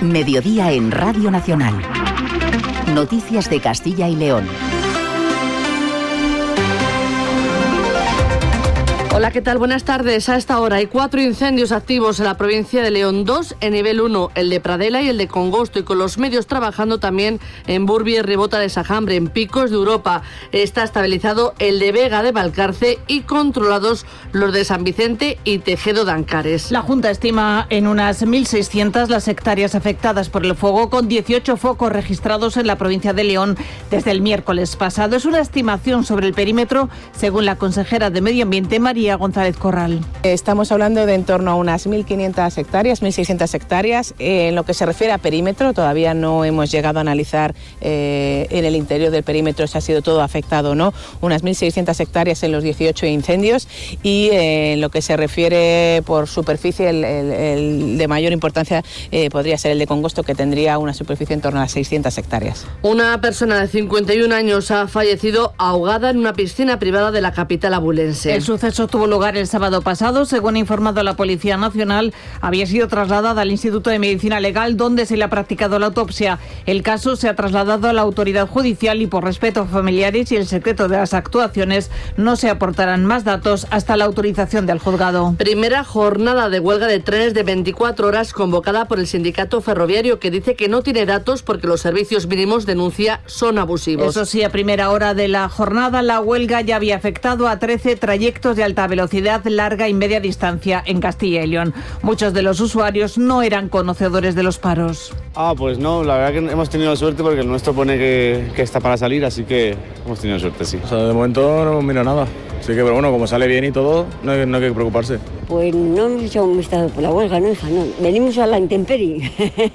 Mediodía en Radio Nacional. Noticias de Castilla y León. Hola, ¿qué tal? Buenas tardes. A esta hora hay 4 incendios activos en la provincia de León, 2 en nivel 1, el de Pradela y el de Congosto, y con los medios trabajando también en Burbi y Ribota de Sajambre, en Picos de Europa. Está estabilizado el de Vega de Valcarce y controlados los de San Vicente y Tejedo de Ancares. La Junta estima en unas 1.600 las hectáreas afectadas por el fuego, con 18 focos registrados en la provincia de León desde el miércoles pasado. Es una estimación sobre el perímetro, según la consejera de Medio Ambiente, María González Corral. Estamos hablando de en torno a unas 1.500 hectáreas, 1.600 hectáreas. En lo que se refiere a perímetro, todavía no hemos llegado a analizar en el interior del perímetro si ha sido todo afectado o no. Unas 1.600 hectáreas en los 18 incendios, y en lo que se refiere por superficie, el de mayor importancia podría ser el de Congosto, que tendría una superficie en torno a las 600 hectáreas. Una persona de 51 años ha fallecido ahogada en una piscina privada de la capital abulense. El suceso tuvo lugar el sábado pasado. Según ha informado la Policía Nacional, había sido trasladada al Instituto de Medicina Legal, donde se le ha practicado la autopsia. El caso se ha trasladado a la autoridad judicial y, por respeto a familiares y el secreto de las actuaciones, no se aportarán más datos hasta la autorización del juzgado. Primera jornada de huelga de trenes de 24 horas convocada por el sindicato ferroviario, que dice que no tiene datos porque los servicios mínimos, denuncia, son abusivos. Eso sí, a primera hora de la jornada, la huelga ya había afectado a 13 trayectos de alta velocidad, larga y media distancia en Castilla y León. Muchos de los usuarios no eran conocedores de los paros. Pues no, la verdad que hemos tenido suerte porque el nuestro pone que está para salir, así que hemos tenido suerte, sí. O sea, de momento no miro nada. Así que, pero bueno, como sale bien y todo, no hay que preocuparse. Pues no hemos echado un vistazo por la huelga, no, hija, no. Venimos a la intemperie.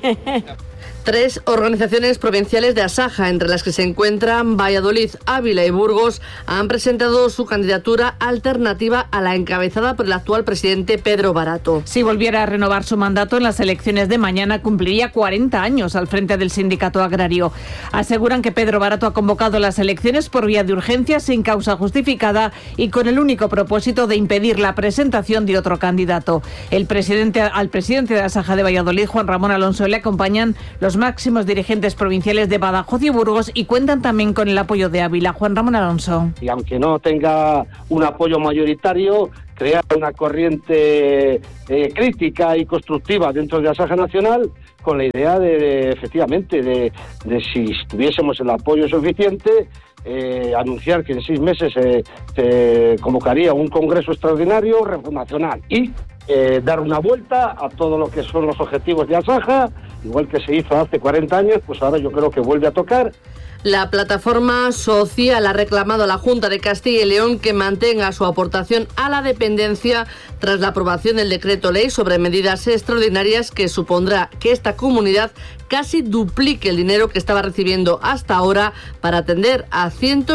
3 organizaciones provinciales de Asaja, entre las que se encuentran Valladolid, Ávila y Burgos, han presentado su candidatura alternativa a la encabezada por el actual presidente Pedro Barato. Si volviera a renovar su mandato en las elecciones de mañana, cumpliría 40 años al frente del sindicato agrario. Aseguran que Pedro Barato ha convocado las elecciones por vía de urgencia, sin causa justificada y con el único propósito de impedir la presentación de otro candidato. Al presidente de Asaja de Valladolid, Juan Ramón Alonso, le acompañan los máximos dirigentes provinciales de Badajoz y Burgos, y cuentan también con el apoyo de Ávila. Juan Ramón Alonso. Y aunque no tenga un apoyo mayoritario, crear una corriente crítica y constructiva dentro de Asaja Nacional, con la idea de efectivamente, de si tuviésemos el apoyo suficiente, anunciar que en 6 meses se convocaría un congreso extraordinario refundacional y dar una vuelta a todo lo que son los objetivos de Asaja, igual que se hizo hace 40 años, pues ahora yo creo que vuelve a tocar. La plataforma social ha reclamado a la Junta de Castilla y León que mantenga su aportación a la dependencia tras la aprobación del decreto ley sobre medidas extraordinarias, que supondrá que esta comunidad casi duplique el dinero que estaba recibiendo hasta ahora para atender a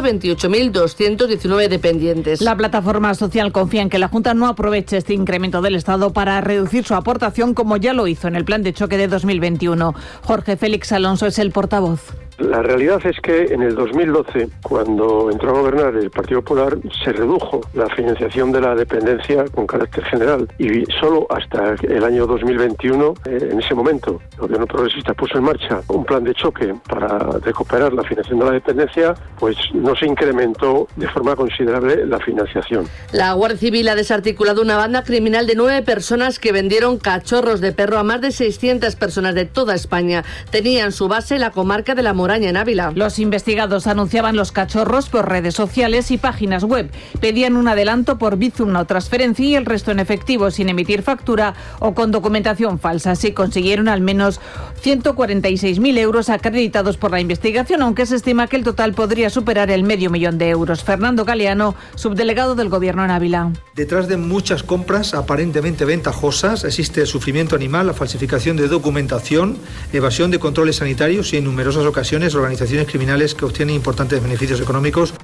128.219 dependientes. La plataforma social confía en que la Junta no aproveche este incremento del Estado para reducir su aportación, como ya lo hizo en el plan de choque de 2021. Jorge Félix Alonso es el portavoz. La realidad es que en el 2012, cuando entró a gobernar el Partido Popular, se redujo la financiación de la dependencia con carácter general, y solo hasta el año 2021, en ese momento, el gobierno progresista puso en marcha un plan de choque para recuperar la financiación de la dependencia, pues no se incrementó de forma considerable la financiación. La Guardia Civil ha desarticulado una banda criminal de 9 personas que vendieron cachorros de perro a más de 600 personas de toda España. Tenían su base en la comarca de La Moraña, en Ávila. Los investigados anunciaban los cachorros por redes sociales y páginas web. Pedían un adelanto por Bizum o transferencia y el resto en efectivo, sin emitir factura o con documentación falsa. Así consiguieron al menos 146.000 euros acreditados por la investigación, aunque se estima que el total podría superar el $500.000 de euros. Fernando Galeano, subdelegado del Gobierno en Ávila. Detrás de muchas compras aparentemente ventajosas existe el sufrimiento animal, la falsificación de documentación, evasión de controles sanitarios y en numerosas ocasiones organizaciones criminales que obtienen importantes beneficios económicos.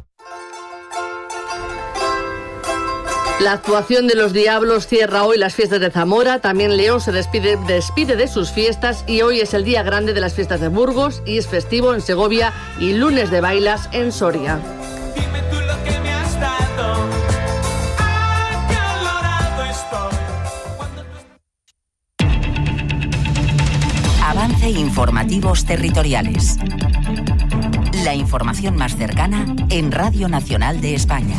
La actuación de los Diablos cierra hoy las fiestas de Zamora. También León se despide de sus fiestas, y hoy es el día grande de las fiestas de Burgos y es festivo en Segovia y lunes de bailas en Soria. Dime tú lo que me has dado. Ay, qué olorado estoy. Avanza ofrece informativos territoriales. La información más cercana en Radio Nacional de España.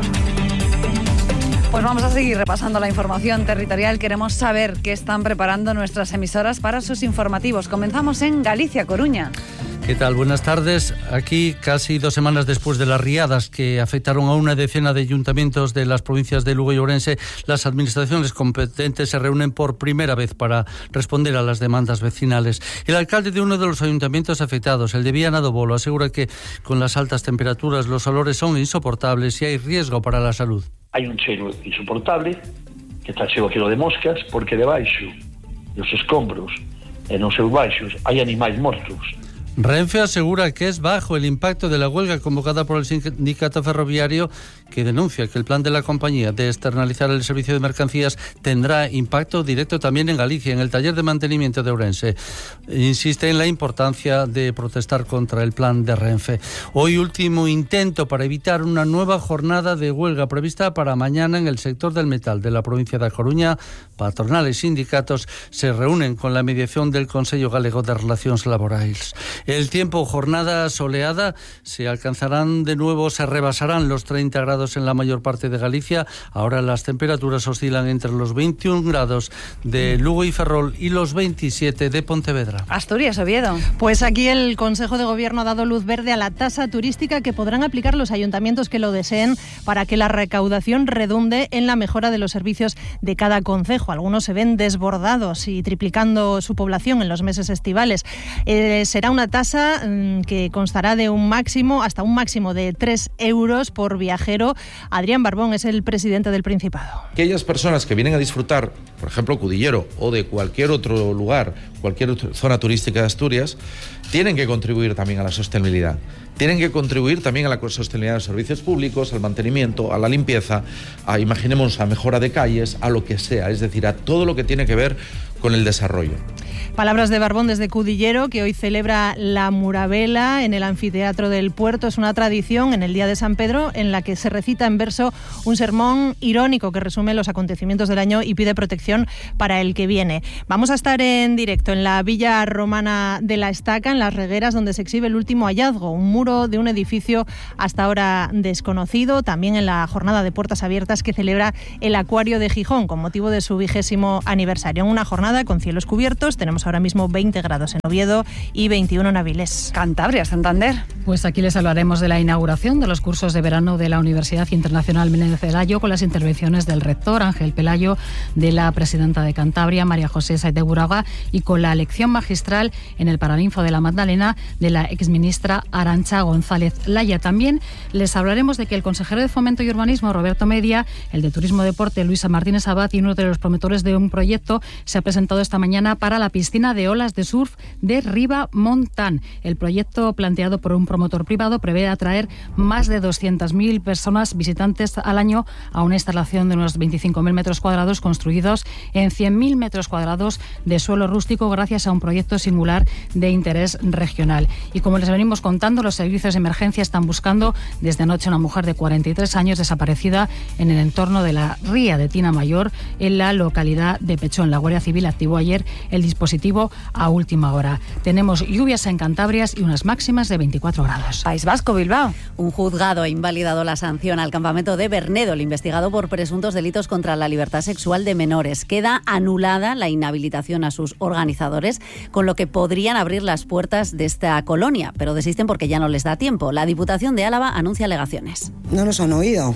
Pues vamos a seguir repasando la información territorial. Queremos saber qué están preparando nuestras emisoras para sus informativos. Comenzamos en Galicia, Coruña. ¿Qué tal? Buenas tardes. Aquí, casi 2 semanas después de las riadas que afectaron a una decena de ayuntamientos de las provincias de Lugo y Ourense, las administraciones competentes se reúnen por primera vez para responder a las demandas vecinales. El alcalde de uno de los ayuntamientos afectados, el de Viana do Bolo, asegura que con las altas temperaturas los olores son insoportables y hay riesgo para la salud. Hai un cheiro insoportable que está cheo aquilo de moscas porque debaixo dos escombros e nos seus baixos hai animais mortos. Renfe asegura que es bajo el impacto de la huelga convocada por el sindicato ferroviario, que denuncia que el plan de la compañía de externalizar el servicio de mercancías tendrá impacto directo también en Galicia, en el taller de mantenimiento de Ourense. Insiste en la importancia de protestar contra el plan de Renfe. Hoy último intento para evitar una nueva jornada de huelga prevista para mañana en el sector del metal de la provincia de A Coruña. Patronales y sindicatos se reúnen con la mediación del Consello Galego de Relacións Laborais. El tiempo, jornada soleada, se alcanzarán de nuevo, se rebasarán los 30 grados en la mayor parte de Galicia. Ahora las temperaturas oscilan entre los 21 grados de Lugo y Ferrol y los 27 de Pontevedra. Asturias, Oviedo. Pues aquí el Consejo de Gobierno ha dado luz verde a la tasa turística que podrán aplicar los ayuntamientos que lo deseen para que la recaudación redunde en la mejora de los servicios de cada concejo. Algunos se ven desbordados y triplicando su población en los meses estivales. Será una tasa que constará de hasta un máximo de 3 euros por viajero. Adrián Barbón es el presidente del Principado. Aquellas personas que vienen a disfrutar, por ejemplo, Cudillero o de cualquier otro lugar, cualquier zona turística de Asturias, tienen que contribuir también a la sostenibilidad. Tienen que contribuir también a la sostenibilidad de los servicios públicos, al mantenimiento, a la limpieza, imaginemos, a mejora de calles, a lo que sea, es decir, a todo lo que tiene que ver con el desarrollo. Palabras de Barbón desde Cudillero, que hoy celebra la Murabela en el anfiteatro del puerto. Es una tradición en el Día de San Pedro en la que se recita en verso un sermón irónico que resume los acontecimientos del año y pide protección para el que viene. Vamos a estar en directo en la Villa Romana de la Estaca, en Las Regueras, donde se exhibe el último hallazgo, un muro de un edificio hasta ahora desconocido. También en la jornada de puertas abiertas que celebra el Acuario de Gijón con motivo de su 20º aniversario. En una jornada con cielos cubiertos, tenemos ahora mismo 20 grados en Oviedo y 21 en Avilés. Cantabria, Santander. Pues aquí les hablaremos de la inauguración de los cursos de verano de la Universidad Internacional Menéndez Pelayo con las intervenciones del rector Ángel Pelayo, de la presidenta de Cantabria, María José Sáez de Buraga, y con la lección magistral en el Paraninfo de la Magdalena de la exministra Arantxa González Laya. También les hablaremos de que el consejero de Fomento y Urbanismo, Roberto Media, el de Turismo y Deporte, Luisa Martínez Abad, y uno de los promotores de un proyecto se ha presentado esta mañana para la piscina de olas de surf de Riba Montán. El proyecto, planteado por un promotor privado, prevé atraer más de 200.000 personas visitantes al año a una instalación de unos 25.000 metros cuadrados construidos en 100.000 metros cuadrados de suelo rústico gracias a un proyecto singular de interés regional. Y como les venimos contando, los servicios de emergencia están buscando desde anoche a una mujer de 43 años desaparecida en el entorno de la ría de Tina Mayor, en la localidad de Pechón. La Guardia Civil activó ayer el dispositivo a última hora. Tenemos lluvias en Cantabria y unas máximas de 24 grados. País Vasco, Bilbao. Un juzgado ha invalidado la sanción al campamento de Bernedo, el investigado por presuntos delitos contra la libertad sexual de menores. Queda anulada la inhabilitación a sus organizadores, con lo que podrían abrir las puertas de esta colonia, pero desisten porque ya no les da tiempo. La Diputación de Álava anuncia alegaciones. No nos han oído.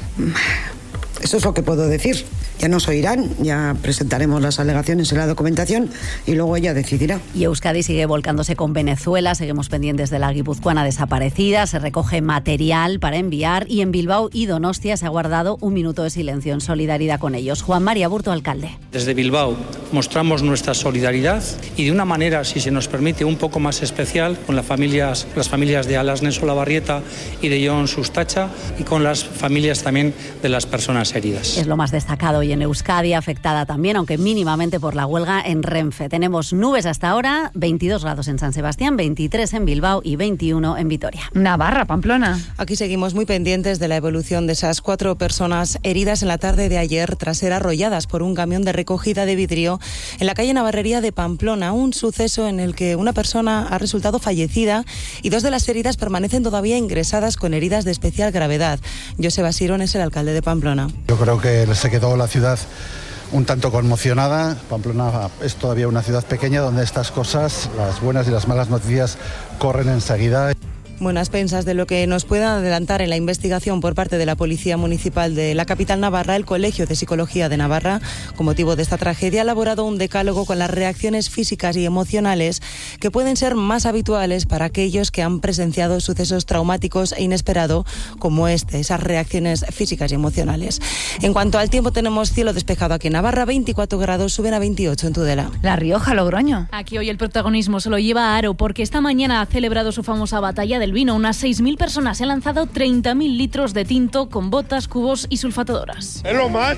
Eso es lo que puedo decir. Ya nos oirán, ya presentaremos las alegaciones en la documentación y luego ella decidirá. Y Euskadi sigue volcándose con Venezuela, seguimos pendientes de la guipuzcoana desaparecida, se recoge material para enviar y en Bilbao y Donostia se ha guardado un minuto de silencio en solidaridad con ellos. Juan María Burto, alcalde. Desde Bilbao mostramos nuestra solidaridad y de una manera, si se nos permite, un poco más especial con las familias de Alas Neso Labarrieta y de Jon Sustacha y con las familias también de las personas heridas. heridas. Es lo más destacado hoy en Euskadi, afectada también, aunque mínimamente por la huelga en Renfe. Tenemos nubes hasta ahora, 22 grados en San Sebastián, 23 en Bilbao y 21 en Vitoria. Navarra, Pamplona. Aquí seguimos muy pendientes de la evolución de esas 4 personas heridas en la tarde de ayer tras ser arrolladas por un camión de recogida de vidrio en la calle Navarrería de Pamplona, un suceso en el que una persona ha resultado fallecida y 2 de las heridas permanecen todavía ingresadas con heridas de especial gravedad. Joseba Sirón es el alcalde de Pamplona. Yo creo que se quedó la ciudad un tanto conmocionada. Pamplona es todavía una ciudad pequeña donde estas cosas, las buenas y las malas noticias, corren enseguida. Buenas pensas de lo que nos puedan adelantar en la investigación por parte de la Policía Municipal de la capital navarra. El Colegio de Psicología de Navarra, con motivo de esta tragedia, ha elaborado un decálogo con las reacciones físicas y emocionales que pueden ser más habituales para aquellos que han presenciado sucesos traumáticos e inesperados como esas reacciones físicas y emocionales. En cuanto al tiempo, tenemos cielo despejado aquí en Navarra, 24 grados, suben a 28 en Tudela. La Rioja, Logroño. Aquí hoy el protagonismo se lo lleva a Haro, porque esta mañana ha celebrado su famosa batalla del vino. Unas 6.000 personas se han lanzado 30.000 litros de tinto con botas, cubos y sulfatadoras. Es lo más.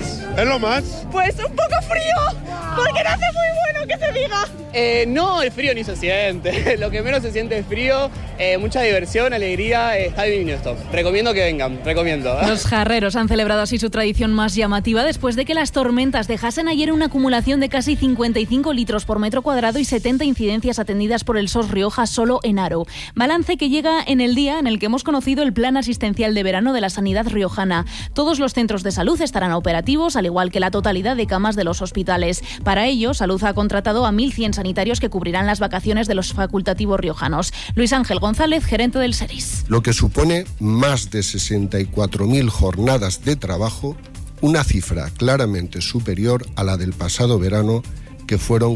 Pues un poco frío, porque no hace muy bueno que se diga. No, el frío ni se siente. Lo que menos se siente es frío, mucha diversión, alegría, está divino esto. Recomiendo que vengan, recomiendo. Los jarreros han celebrado así su tradición más llamativa después de que las tormentas dejasen ayer una acumulación de casi 55 litros por metro cuadrado y 70 incidencias atendidas por el SOS Rioja solo en Haro. Balance que llega en el día en el que hemos conocido el plan asistencial de verano de la sanidad riojana. Todos los centros de salud estarán operativos, al igual que la totalidad de camas de los hospitales. Para ello, Salud ha contratado a 1.100 sanitarios que cubrirán las vacaciones de los facultativos riojanos. Luis Ángel González, gerente del SERIS. Lo que supone más de 64.000 jornadas de trabajo, una cifra claramente superior a la del pasado verano, que fueron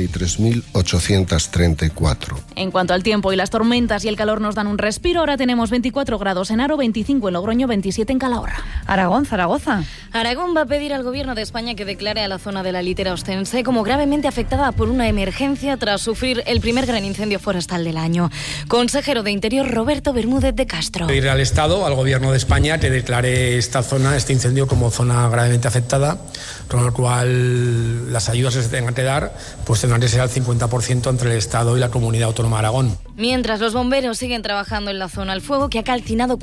43.834. En cuanto al tiempo, y las tormentas y el calor nos dan un respiro, ahora tenemos 24 grados en Haro, 25 en Logroño, 27 en Calahorra. Aragón, Zaragoza. Aragón va a pedir al Gobierno de España que declare a la zona de la Litera Ostense como gravemente afectada por una emergencia tras sufrir el primer gran incendio forestal del año. Consejero de Interior Roberto Bermúdez de Castro. Pedir al Estado, al Gobierno de España, que declare esta zona, este incendio, como zona gravemente afectada, con lo cual las ayudas que se tengan que dar pues tendrán que ser al 50% entre el Estado y la Comunidad Autónoma de Aragón. Mientras los bomberos siguen trabajando en la zona, el fuego, que ha calcinado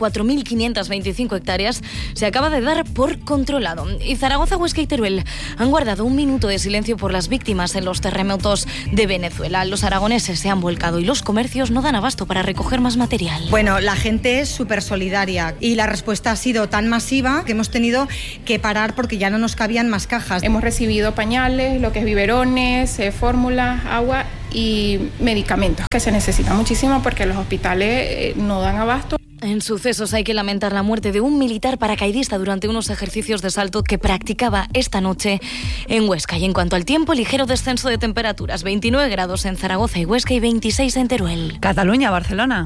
4.525 hectáreas, se acaba de dar por controlado. Y Zaragoza, Huesca y Teruel han guardado un minuto de silencio por las víctimas en los terremotos de Venezuela. Los aragoneses se han volcado y los comercios no dan abasto para recoger más material. Bueno, la gente es súper solidaria y la respuesta ha sido tan masiva que hemos tenido que parar porque ya no nos cabían más cajas. Hemos recibido pañales, lo que es biberones, fórmulas, agua y medicamentos, que se necesitan muchísimo porque los hospitales no dan abasto. En sucesos hay que lamentar la muerte de un militar paracaidista durante unos ejercicios de salto que practicaba esta noche en Huesca. Y en cuanto al tiempo, ligero descenso de temperaturas, 29 grados en Zaragoza y Huesca y 26 en Teruel. Cataluña, Barcelona.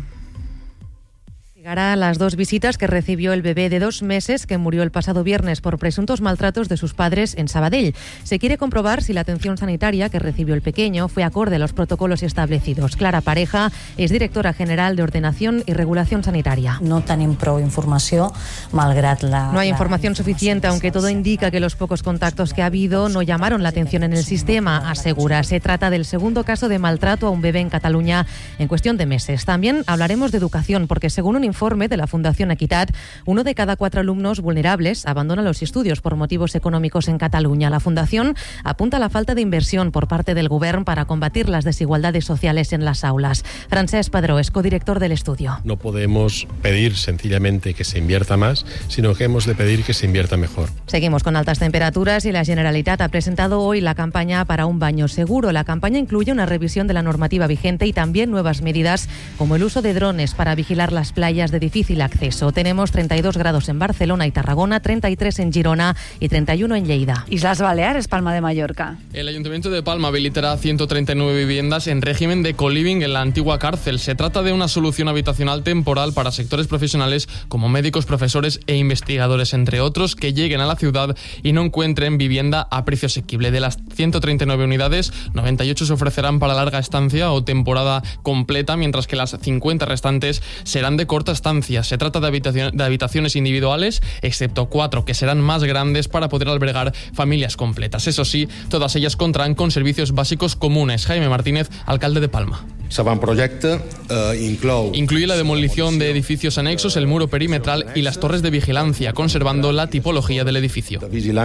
Llegará a las 2 visitas que recibió el bebé de 2 meses que murió el pasado viernes por presuntos maltratos de sus padres en Sabadell. Se quiere comprobar si la atención sanitaria que recibió el pequeño fue acorde a los protocolos establecidos. Clara Pareja es directora general de Ordenación y Regulación Sanitaria. No tenim prou informació, malgrat la... No hay información suficiente, aunque todo indica que los pocos contactos que ha habido no llamaron la atención en el sistema, asegura. Se trata del segundo caso de maltrato a un bebé en Cataluña en cuestión de meses. También hablaremos de educación, porque según un informe de la Fundación Equitat, 1 de cada 4 alumnos vulnerables abandona los estudios por motivos económicos en Cataluña. La Fundación apunta a la falta de inversión por parte del Govern para combatir las desigualdades sociales en las aulas. Francesc Padró es codirector del estudio. No podemos pedir sencillamente que se invierta más, sino que hemos de pedir que se invierta mejor. Seguimos con altas temperaturas y la Generalitat ha presentado hoy la campaña para un baño seguro. La campaña incluye una revisión de la normativa vigente y también nuevas medidas como el uso de drones para vigilar las playas de difícil acceso. Tenemos 32 grados en Barcelona y Tarragona, 33 en Girona y 31 en Lleida. Islas Baleares, Palma de Mallorca. El Ayuntamiento de Palma habilitará 139 viviendas en régimen de co-living en la antigua cárcel. Se trata de una solución habitacional temporal para sectores profesionales como médicos, profesores e investigadores, entre otros, que lleguen a la ciudad y no encuentren vivienda a precio asequible. De las 139 unidades, 98 se ofrecerán para larga estancia o temporada completa, mientras que las 50 restantes serán de corta estancias. Se trata de habitaciones individuales, excepto 4 que serán más grandes para poder albergar familias completas. Eso sí, todas ellas contarán con servicios básicos comunes. Jaime Martínez, alcalde de Palma. Incluye la demolición de edificios anexos, el muro perimetral y las torres de vigilancia, conservando la tipología del edificio.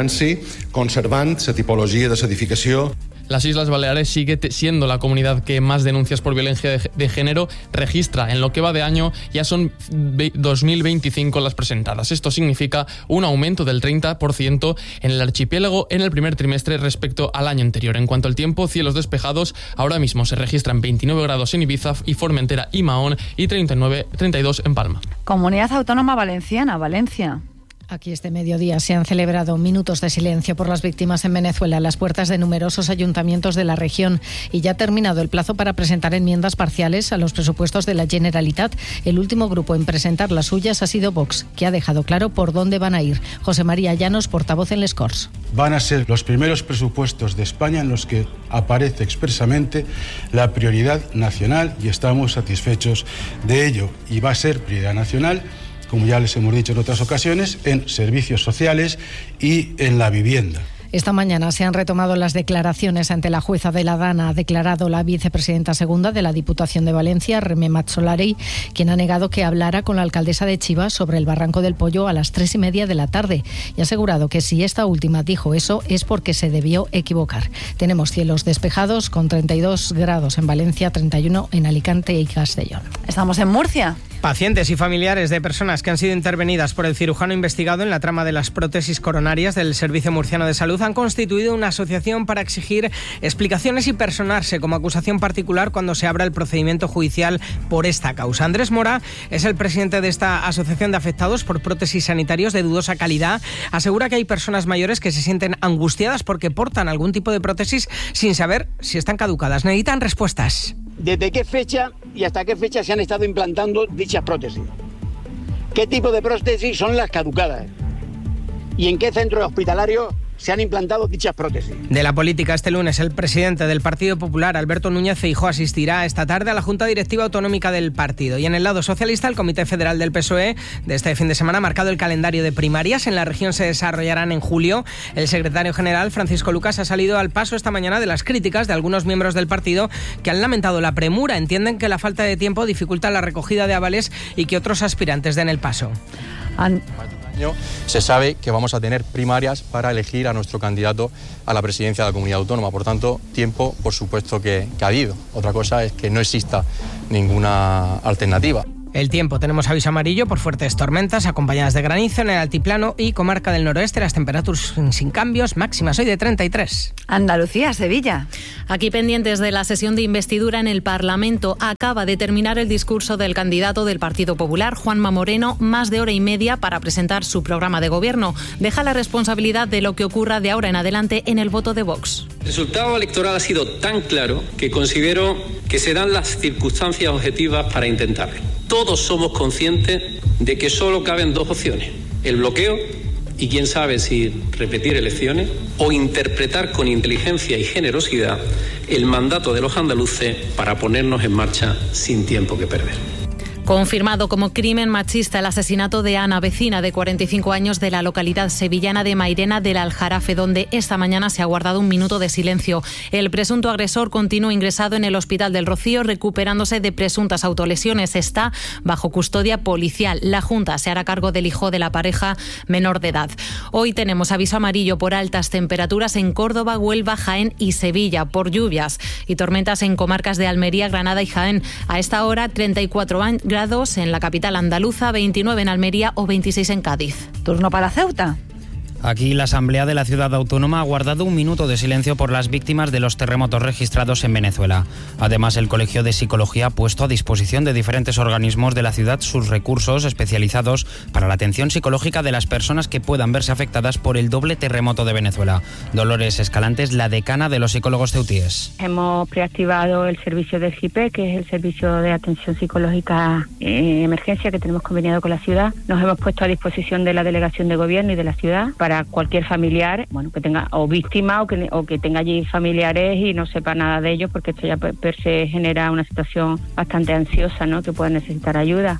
Las Islas Baleares sigue siendo la comunidad que más denuncias por violencia de género registra. En lo que va de año ya son 2.025 las presentadas. Esto significa un aumento del 30% en el archipiélago en el primer trimestre respecto al año anterior. En cuanto al tiempo, cielos despejados, ahora mismo se registran 29 grados en Ibiza y Formentera y Mahón y 32 en Palma. Comunidad Autónoma Valenciana, Valencia. Aquí este mediodía se han celebrado minutos de silencio por las víctimas en Venezuela a las puertas de numerosos ayuntamientos de la región y ya ha terminado el plazo para presentar enmiendas parciales a los presupuestos de la Generalitat. El último grupo en presentar las suyas ha sido Vox, que ha dejado claro por dónde van a ir. José María Llanos, portavoz en Les Corts. Van a ser los primeros presupuestos de España en los que aparece expresamente la prioridad nacional y estamos satisfechos de ello. Y va a ser prioridad nacional, como ya les hemos dicho en otras ocasiones, en servicios sociales y en la vivienda. Esta mañana se han retomado las declaraciones ante la jueza de la Dana. Ha declarado la vicepresidenta segunda de la Diputación de Valencia, Remé Matsolari, quien ha negado que hablara con la alcaldesa de Chivas sobre el Barranco del Pollo a las 3:30 de la tarde y ha asegurado que si esta última dijo eso es porque se debió equivocar. Tenemos cielos despejados con 32 grados en Valencia, 31 en Alicante y Castellón. Estamos en Murcia. Pacientes y familiares de personas que han sido intervenidas por el cirujano investigado en la trama de las prótesis coronarias del Servicio Murciano de Salud han constituido una asociación para exigir explicaciones y personarse como acusación particular cuando se abra el procedimiento judicial por esta causa. Andrés Mora es el presidente de esta asociación de afectados por prótesis sanitarios de dudosa calidad. Asegura que hay personas mayores que se sienten angustiadas porque portan algún tipo de prótesis sin saber si están caducadas. Necesitan respuestas. ¿Desde qué fecha y hasta qué fecha se han estado implantando dichas prótesis? ¿Qué tipo de prótesis son las caducadas? ¿Y en qué centros hospitalarios se han implantado dichas prótesis? De la política, este lunes el presidente del Partido Popular, Alberto Núñez Feijóo, asistirá esta tarde a la Junta Directiva Autonómica del partido. Y en el lado socialista, el Comité Federal del PSOE de este fin de semana ha marcado el calendario de primarias. En la región se desarrollarán en julio. El secretario general, Francisco Lucas, ha salido al paso esta mañana de las críticas de algunos miembros del partido que han lamentado la premura. Entienden que la falta de tiempo dificulta la recogida de avales y que otros aspirantes den el paso. Se sabe que vamos a tener primarias para elegir a nuestro candidato a la presidencia de la comunidad autónoma. Por tanto, tiempo, por supuesto que ha habido. Otra cosa es que no exista ninguna alternativa. El tiempo, tenemos aviso amarillo por fuertes tormentas acompañadas de granizo en el altiplano y comarca del noroeste. Las temperaturas sin cambios, máximas hoy de 33. Andalucía, Sevilla. Aquí pendientes de la sesión de investidura en el Parlamento. Acaba de terminar el discurso del candidato del Partido Popular, Juanma Moreno, más de hora y media para presentar su programa de gobierno. Deja la responsabilidad de lo que ocurra de ahora en adelante en el voto de Vox. El resultado electoral ha sido tan claro que considero que se dan las circunstancias objetivas para intentarlo. Todos somos conscientes de que solo caben dos opciones: el bloqueo y quién sabe si repetir elecciones, o interpretar con inteligencia y generosidad el mandato de los andaluces para ponernos en marcha sin tiempo que perder. Confirmado como crimen machista el asesinato de Ana, vecina de 45 años de la localidad sevillana de Mairena del Aljarafe, donde esta mañana se ha guardado un minuto de silencio. El presunto agresor continúa ingresado en el Hospital del Rocío recuperándose de presuntas autolesiones. Está bajo custodia policial. La Junta se hará cargo del hijo de la pareja menor de edad. Hoy tenemos aviso amarillo por altas temperaturas en Córdoba, Huelva, Jaén y Sevilla, por lluvias y tormentas en comarcas de Almería, Granada y Jaén. A esta hora 34 grados en la capital andaluza, 29 en Almería o 26 en Cádiz. Turno para Ceuta. Aquí la Asamblea de la Ciudad Autónoma ha guardado un minuto de silencio por las víctimas de los terremotos registrados en Venezuela. Además, el Colegio de Psicología ha puesto a disposición de diferentes organismos de la ciudad sus recursos especializados para la atención psicológica de las personas que puedan verse afectadas por el doble terremoto de Venezuela. Dolores Escalante es la decana de los psicólogos ceutíes. Hemos preactivado el servicio del GIPE, que es el servicio de atención psicológica en emergencia que tenemos conveniado con la ciudad. Nos hemos puesto a disposición de la delegación de gobierno y de la ciudad para cualquier familiar, que tenga o víctima o que tenga allí familiares y no sepa nada de ellos, porque esto ya per se genera una situación bastante ansiosa, ¿no?, que pueda necesitar ayuda.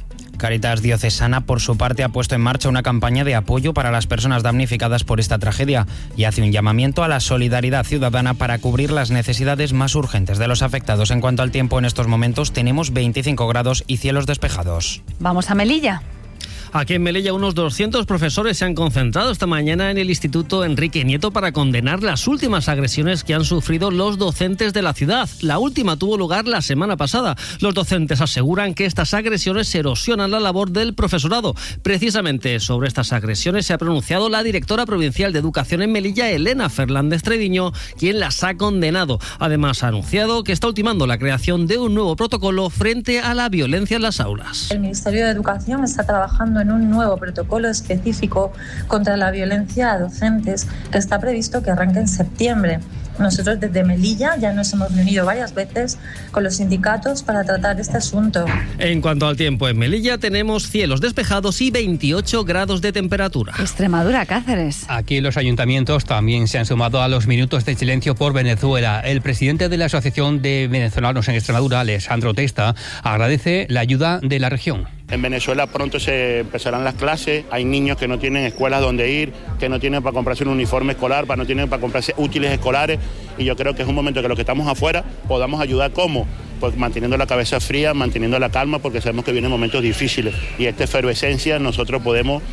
Cáritas Diocesana, por su parte, ha puesto en marcha una campaña de apoyo para las personas damnificadas por esta tragedia y hace un llamamiento a la solidaridad ciudadana para cubrir las necesidades más urgentes de los afectados. En cuanto al tiempo, en estos momentos tenemos 25 grados y cielos despejados. Vamos a Melilla. Aquí en Melilla unos 200 profesores se han concentrado esta mañana en el Instituto Enrique Nieto para condenar las últimas agresiones que han sufrido los docentes de la ciudad. La última tuvo lugar la semana pasada. Los docentes aseguran que estas agresiones erosionan la labor del profesorado. Precisamente sobre estas agresiones se ha pronunciado la directora provincial de Educación en Melilla, Elena Fernández Trediño, quien las ha condenado. Además, ha anunciado que está ultimando la creación de un nuevo protocolo frente a la violencia en las aulas. El Ministerio de Educación está trabajando en un nuevo protocolo específico contra la violencia a docentes que está previsto que arranque en septiembre. Nosotros desde Melilla ya nos hemos reunido varias veces con los sindicatos para tratar este asunto. En cuanto al tiempo, en Melilla tenemos cielos despejados y 28 grados de temperatura. Extremadura, Cáceres. Aquí los ayuntamientos también se han sumado a los minutos de silencio por Venezuela. El presidente de la Asociación de Venezolanos en Extremadura, Alessandro Testa, agradece la ayuda de la región. En Venezuela pronto se empezarán las clases, hay niños que no tienen escuelas donde ir, que no tienen para comprarse un uniforme escolar, no tienen para comprarse útiles escolares, y yo creo que es un momento que los que estamos afuera podamos ayudar. ¿Cómo? Pues manteniendo la cabeza fría, manteniendo la calma, porque sabemos que vienen momentos difíciles y esta efervescencia nosotros podemos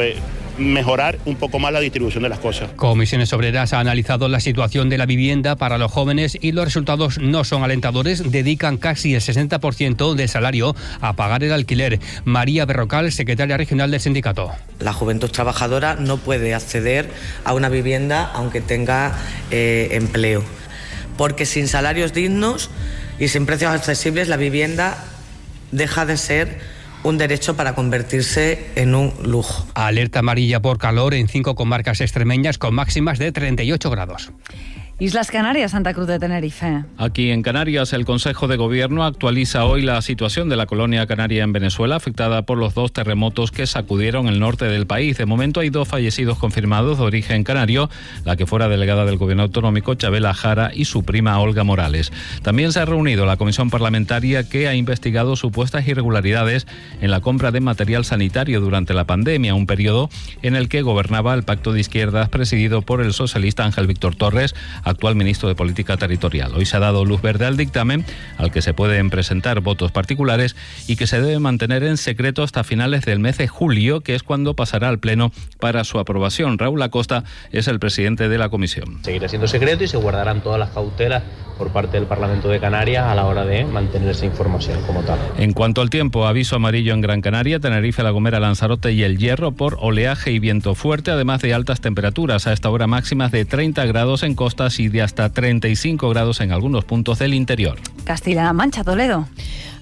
mejorar un poco más la distribución de las cosas. Comisiones Obreras ha analizado la situación de la vivienda para los jóvenes y los resultados no son alentadores. Dedican casi el 60% del salario a pagar el alquiler. María Berrocal, secretaria regional del sindicato. La juventud trabajadora no puede acceder a una vivienda aunque tenga empleo, porque sin salarios dignos y sin precios accesibles la vivienda deja de ser un derecho para convertirse en un lujo. Alerta amarilla por calor en 5 comarcas extremeñas con máximas de 38 grados. Islas Canarias, Santa Cruz de Tenerife. Aquí en Canarias, el Consejo de Gobierno actualiza hoy la situación de la colonia canaria en Venezuela, afectada por los 2 terremotos que sacudieron el norte del país. De momento hay 2 fallecidos confirmados de origen canario, la que fuera delegada del Gobierno autonómico, Chabela Jara, y su prima Olga Morales. También se ha reunido la comisión parlamentaria que ha investigado supuestas irregularidades en la compra de material sanitario durante la pandemia, un periodo en el que gobernaba el Pacto de Izquierdas presidido por el socialista Ángel Víctor Torres, actual ministro de Política Territorial. Hoy se ha dado luz verde al dictamen, al que se pueden presentar votos particulares y que se debe mantener en secreto hasta finales del mes de julio, que es cuando pasará al Pleno para su aprobación. Raúl Acosta es el presidente de la comisión. Seguirá siendo secreto y se guardarán todas las cautelas por parte del Parlamento de Canarias a la hora de mantener esa información como tal. En cuanto al tiempo, aviso amarillo en Gran Canaria, Tenerife, La Gomera, Lanzarote y El Hierro por oleaje y viento fuerte, además de altas temperaturas. A esta hora máximas de 30 grados en costas y de hasta 35 grados en algunos puntos del interior. Castilla-La Mancha, Toledo.